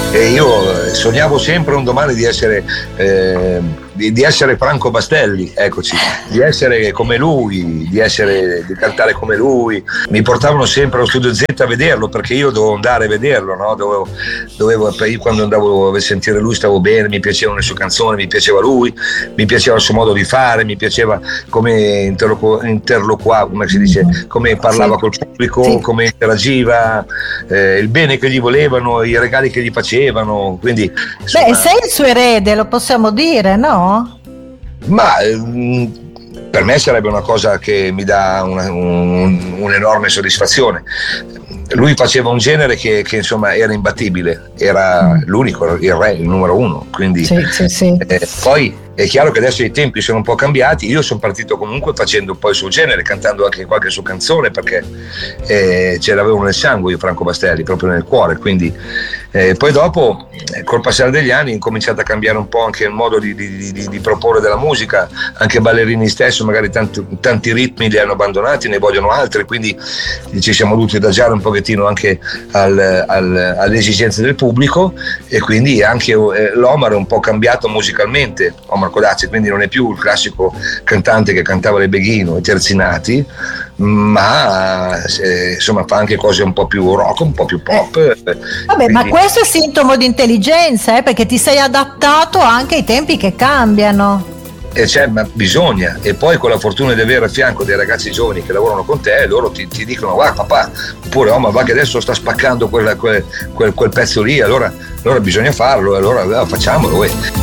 E io sognavo sempre un domani di essere Franco Bastelli, eccoci, di essere come lui, di cantare come lui. Mi portavano sempre allo Studio Z a vederlo, perché io dovevo andare a vederlo, no? Io quando andavo a sentire lui stavo bene, mi piacevano le sue canzoni, mi piaceva lui, mi piaceva il suo modo di fare, mi piaceva come interloquava, come si dice, come parlava col pubblico, come interagiva, il bene che gli volevano, i regali che gli facevano, quindi insomma, sei il suo erede, lo possiamo dire, no? Ma per me sarebbe una cosa che mi dà un'enorme soddisfazione. Lui faceva un genere che insomma era imbattibile, era l'unico, il re, il numero uno, quindi sì. Poi è chiaro che adesso i tempi sono un po' cambiati. Io sono partito comunque facendo poi il suo genere, cantando anche qualche sua canzone, perché ce l'avevo nel sangue io, Franco Bastelli, proprio nel cuore, quindi poi dopo col passare degli anni ho incominciato a cambiare un po' anche il modo di proporre della musica. Anche ballerini stesso magari tanti ritmi li hanno abbandonati, ne vogliono altri, quindi ci siamo dovuti adagiare un pochettino anche alle esigenze del pubblico, e quindi anche l'Omar è un po' cambiato musicalmente, Omar Codazzi, quindi non è più il classico cantante che cantava le Beghino, i terzinati, ma insomma fa anche cose un po' più rock, un po' più pop. Vabbè, quindi... ma questo è sintomo di intelligenza, perché ti sei adattato anche ai tempi che cambiano. Ma bisogna, e poi con la fortuna di avere a fianco dei ragazzi giovani che lavorano con te, loro ti dicono guarda papà, oppure ma va che adesso sta spaccando quel pezzo lì, allora bisogna farlo, allora facciamolo.